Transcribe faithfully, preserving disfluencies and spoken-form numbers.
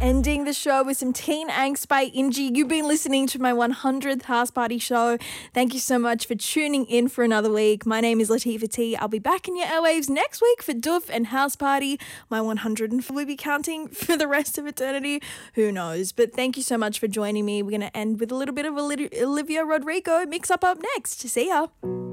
Ending the show with some Teen Angst by Inji. You've been listening to my one hundredth House Party show. Thank you so much for tuning in for another week. My name is Latifah T. I'll be back in your airwaves next week for Doof and House Party. My one hundred, and will we be counting for the rest of eternity? Who knows? But thank you so much for joining me. We're going to end with a little bit of Olivia Rodrigo mix up up next. See ya.